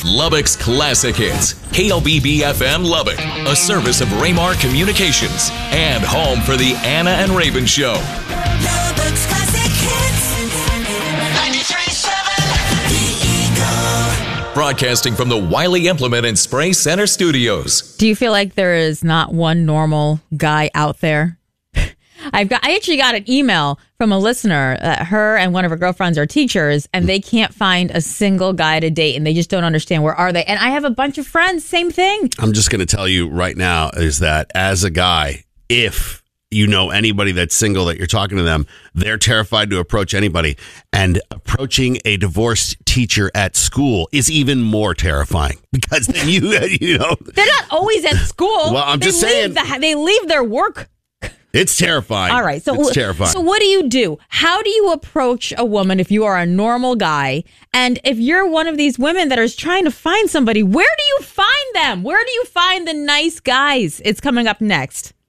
Lubbock's classic hits. KLBB-FM Lubbock, a service of Raymar Communications, and home for the Anna and Raven Show. Lubbock's classic hits. 93.7 The Eagle. Broadcasting from the Wiley Implement and Spray Center Studios. Do you feel like there is not one normal guy out there? I actually got an email from a listener. Her and one of her girlfriends are teachers, and they can't find a single guy to date, and they just don't understand where are they. And I have a bunch of friends, same thing. I'm just going to tell you right now is that as a guy, if you know anybody that's single that you're talking to them, they're terrified to approach anybody. And approaching a divorced teacher at school is even more terrifying because then you know. They're not always at school. Well, I'm just saying. They leave their work. It's terrifying. All right. It's terrifying. So what do you do? How do you approach a woman if you are a normal guy? And if you're one of these women that is trying to find somebody, where do you find them? Where do you find the nice guys? It's coming up next.